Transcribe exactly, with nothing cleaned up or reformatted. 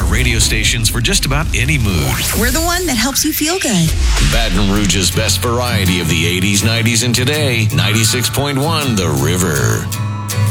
radio stations for just about any mood. We're the one that helps you feel good. Baton Rouge's best variety of the eighties, nineties, and today. ninety-six point one The River.